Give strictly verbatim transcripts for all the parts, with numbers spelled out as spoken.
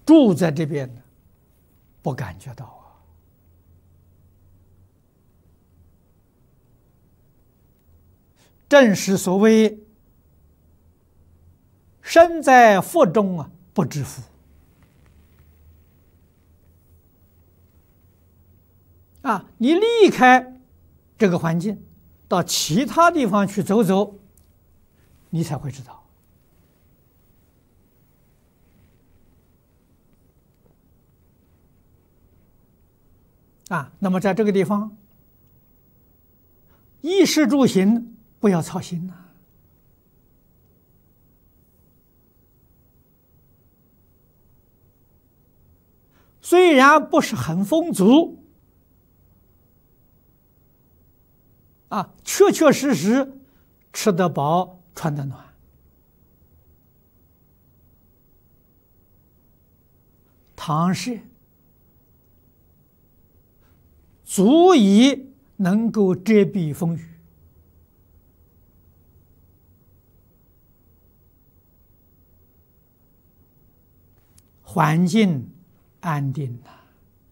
住在这边的不感觉到啊。正是所谓身在福中啊，不知福啊！你离开这个环境，到其他地方去走走，你才会知道啊。那么在这个地方，衣食住行不要操心呐、啊。虽然不是很丰足啊，确确实实吃得饱，穿得暖，堂食足以能够遮蔽风雨环境安定呐！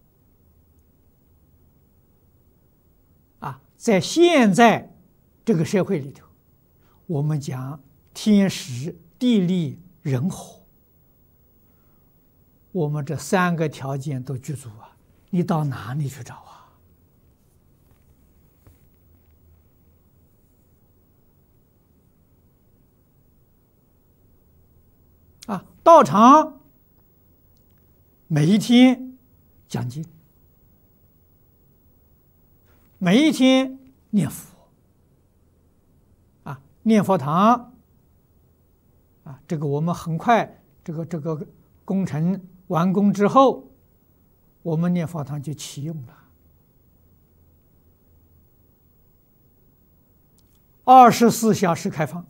啊，在现在这个社会里头，我们讲天时、地利、人和，我们这三个条件都具足啊，你到哪里去找啊？啊，道场每一天讲经，每一天念佛，啊，念佛堂，啊，这个我们很快，这个这个工程完工之后，我们念佛堂就启用了，二十四小时开放。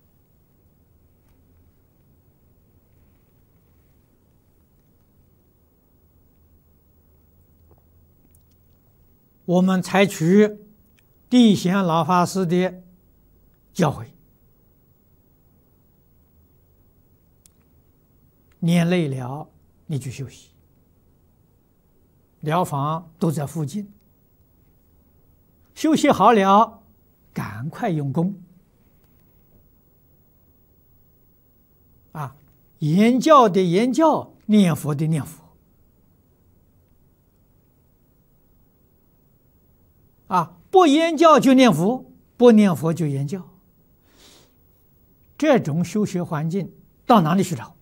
我们采取地显老法师的教诲，念累了你去休息，疗房都在附近，休息好了赶快用功啊！言教的言教，念佛的念佛。啊，不言教就念佛，不念佛就言教，这种修学环境到哪里去找？